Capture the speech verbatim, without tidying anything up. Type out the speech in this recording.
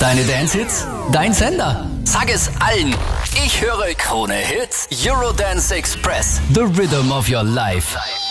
Deine Dance-Hits? Dein Sender. Sag es allen. Ich höre Krone Hits, Eurodance Express. The Rhythm of Your Life.